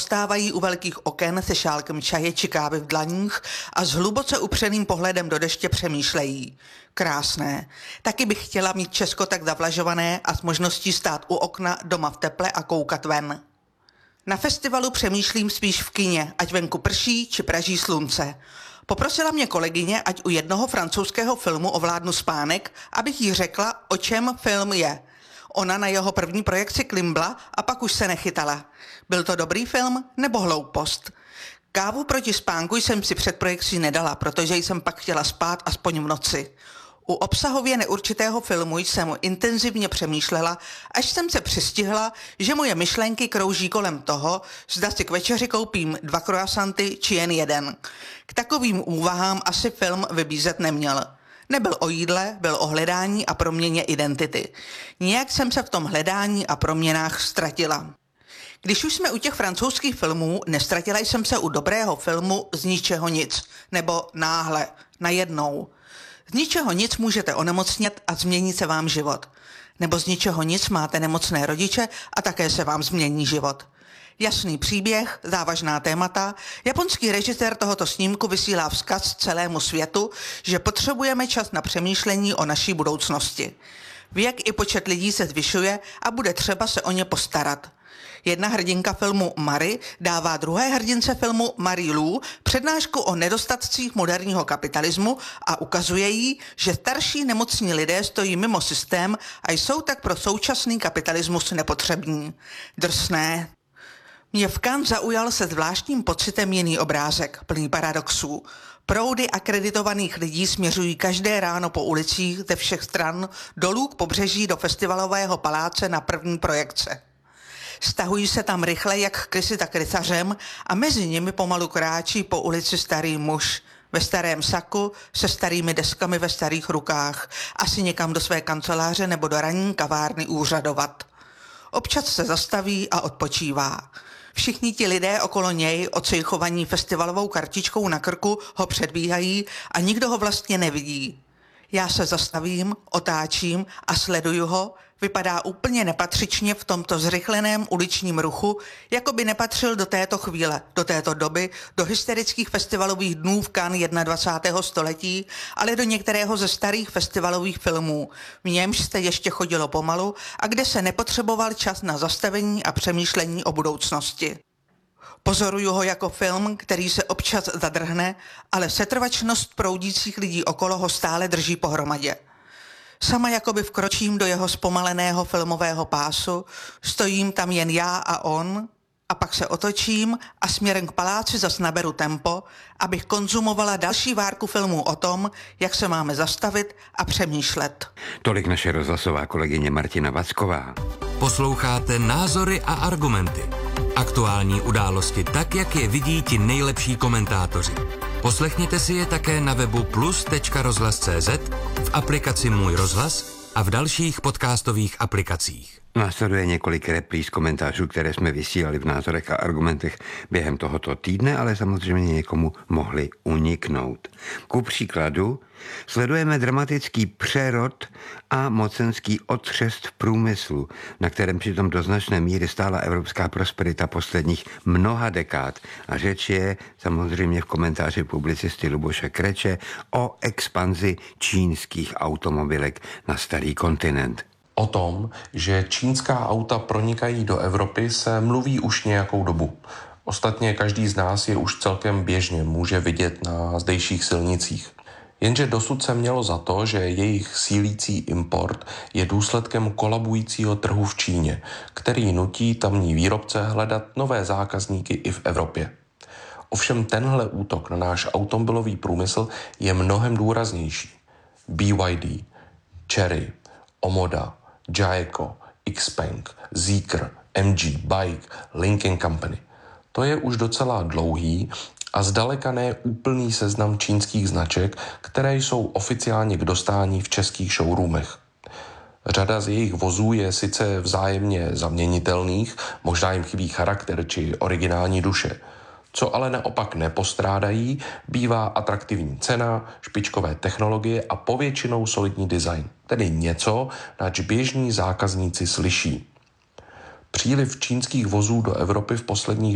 postávají u velkých oken se šálkem čaje či kávy v dlaních a s hluboce upřeným pohledem do deště přemýšlejí. Krásné. Taky bych chtěla mít Česko tak zavlažované a s možností stát u okna doma v teple a koukat ven. Na festivalu přemýšlím spíš v kině, ať venku prší či praží slunce. Poprosila mě kolegyně, ať u jednoho francouzského filmu ovládnu spánek, abych jí řekla, o čem film je. Ona na jeho první projekci klimbla a pak už se nechytala. Byl to dobrý film nebo hloupost? Kávu proti spánku jsem si před projekcí nedala, protože jsem pak chtěla spát aspoň v noci. U obsahově neurčitého filmu jsem intenzivně přemýšlela, až jsem se přistihla, že moje myšlenky krouží kolem toho, zda si k večeři koupím 2 croissanty či jen jeden. K takovým úvahám asi film vybízet neměl. Nebyl o jídle, byl o hledání a proměně identity. Nějak jsem se v tom hledání a proměnách ztratila. Když už jsme u těch francouzských filmů, nestratila jsem se u dobrého filmu Z ničeho nic, nebo Náhle, najednou. Z ničeho nic můžete onemocnět a změní se vám život. Nebo z ničeho nic máte nemocné rodiče a také se vám změní život. Jasný příběh, závažná témata, japonský režisér tohoto snímku vysílá vzkaz celému světu, že potřebujeme čas na přemýšlení o naší budoucnosti. Věk i počet lidí se zvyšuje a bude třeba se o ně postarat. Jedna hrdinka filmu Marie dává druhé hrdince filmu Marie Lou přednášku o nedostatcích moderního kapitalismu a ukazuje jí, že starší nemocní lidé stojí mimo systém a jsou tak pro současný kapitalismus nepotřební. Drsné. Mě v Cannes zaujal se zvláštním pocitem jiný obrázek, plný paradoxů. Proudy akreditovaných lidí směřují každé ráno po ulicích ze všech stran dolů k pobřeží do festivalového paláce na první projekce. Stahují se tam rychle jak krysy tak rysařem a mezi nimi pomalu kráčí po ulici starý muž ve starém saku se starými deskami ve starých rukách, asi někam do své kanceláře nebo do ranní kavárny úřadovat. Občas se zastaví a odpočívá. Všichni ti lidé okolo něj, ocejchovaní festivalovou kartičkou na krku, ho předbíhají a nikdo ho vlastně nevidí. Já se zastavím, otáčím a sleduju ho, vypadá úplně nepatřičně v tomto zrychleném uličním ruchu, jako by nepatřil do této chvíle, do této doby, do hysterických festivalových dnů v Cannes 21. století, ale do některého ze starých festivalových filmů, v němž se ještě chodilo pomalu a kde se nepotřeboval čas na zastavení a přemýšlení o budoucnosti. Pozoruju ho jako film, který se občas zadrhne, ale setrvačnost proudících lidí okolo ho stále drží pohromadě. Sama jakoby vkročím do jeho zpomaleného filmového pásu, stojím tam jen já a on a pak se otočím a směrem k paláci zas naberu tempo, abych konzumovala další várku filmů o tom, jak se máme zastavit a přemýšlet. Tolik naše rozhlasová kolegyně Martina Vacková. Posloucháte Názory a argumenty. Aktuální události tak, jak je vidí ti nejlepší komentátoři. Poslechněte si je také na webu plus.rozhlas.cz, v aplikaci Můj rozhlas a v dalších podcastových aplikacích. Následuje několik repríz komentářů, které jsme vysílali v Názorech a argumentech během tohoto týdne, ale samozřejmě někomu mohli uniknout. Ku příkladu sledujeme dramatický přerod a mocenský otřest v průmyslu, na kterém přitom do značné míry stála evropská prosperita posledních mnoha dekád. A řeč je samozřejmě v komentáři publicisty Luboše Kreče o expanzi čínských automobilek na starý kontinent. O tom, že čínská auta pronikají do Evropy, se mluví už nějakou dobu. Ostatně každý z nás je už celkem běžně může vidět na zdejších silnicích. Jenže dosud se mělo za to, že jejich sílící import je důsledkem kolabujícího trhu v Číně, který nutí tamní výrobce hledat nové zákazníky i v Evropě. Ovšem tenhle útok na náš automobilový průmysl je mnohem důraznější. BYD, Chery, Omoda, Jaeco, Xpeng, Zeekr, MG, Bike, Lincoln Company. To je už docela dlouhý a zdaleka ne úplný seznam čínských značek, které jsou oficiálně k dostání v českých showroomech. Řada z jejich vozů je sice vzájemně zaměnitelných, možná jim chybí charakter či originální duše. Co ale naopak nepostrádají, bývá atraktivní cena, špičkové technologie a povětšinou solidní design, tedy něco, nač běžní zákazníci slyší. Příliv čínských vozů do Evropy v posledních